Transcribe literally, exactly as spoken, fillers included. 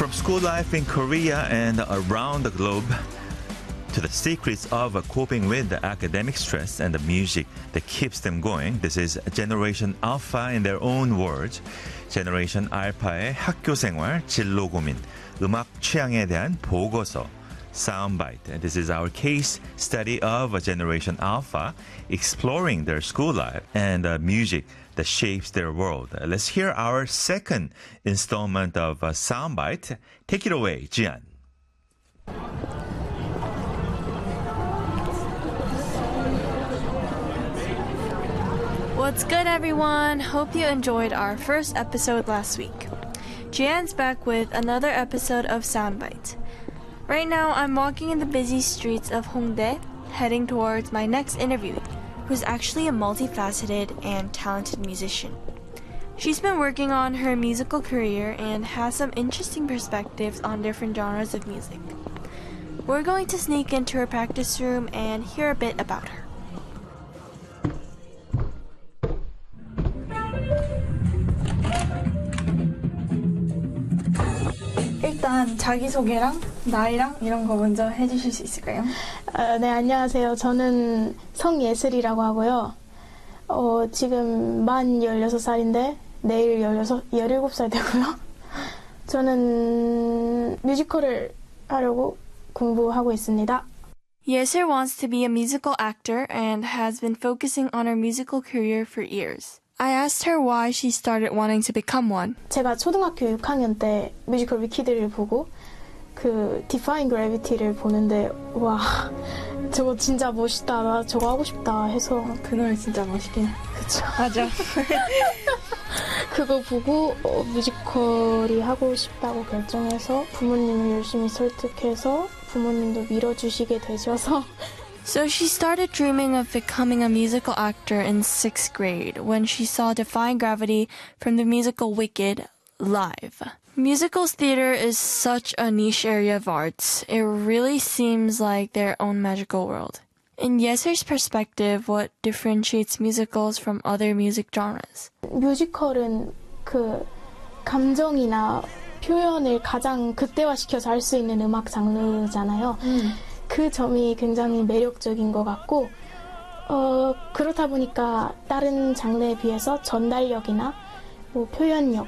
From school life in Korea and around the globe to the secrets of coping with the academic stress and the music that keeps them going, this is Generation Alpha in their own words. Generation Alpha의 학교 생활, 진로 고민, 음악 취향에 대한 보고서, Soundbite. This is our case study of Generation Alpha, exploring their school life and uh, music that shapes their world. Uh, let's hear our second installment of uh, Soundbite. Take it away, Jian. What's good, everyone? Hope you enjoyed our first episode last week. Jian's back with another episode of Soundbite. Right now, I'm walking in the busy streets of Hongdae, heading towards my next interviewee, who's actually a multifaceted and talented musician. She's been working on her musical career and has some interesting perspectives on different genres of music. We're going to sneak into her practice room and hear a bit about her. 일단 자기소개랑 나이랑 이런 거 먼저 해주실 수 있을까요? 아, 네, 안녕하세요. 저는 성예슬이라고 하고요. 어, 지금 만 열여섯 살인데 내일 열여섯, 열일곱 살 되고요. 저는 뮤지컬을 하려고 공부하고 있습니다. Yesil wants to be a musical actor and has been focusing on her musical career for years. I asked her why she started wanting to become one. 제가 초등학교 육 학년 때 뮤지컬 위키드를 보고 그 Defying Gravity를 보는데 와 저거 진짜 멋있다, 나 저거 하고 싶다 해서 그 노래 진짜 멋있긴 해. 그쵸. 맞아. 그거 보고 어, 뮤지컬이 하고 싶다고 결정해서 부모님을 열심히 설득해서 부모님도 밀어주시게 되셔서 So she started dreaming of becoming a musical actor in sixth grade when she saw Defying Gravity from the musical Wicked live. Musicals theater is such a niche area of arts. It really seems like their own magical world. In Yesil's perspective, what differentiates musicals from other music genres? 뮤지컬은 그 감정이나 표현을 가장 극대화시켜서 할 수 있는 음악 장르잖아요. 음. 그 점이 굉장히 매력적인 것 같고 어, 그렇다 보니까 다른 장르에 비해서 전달력이나 뭐 표현력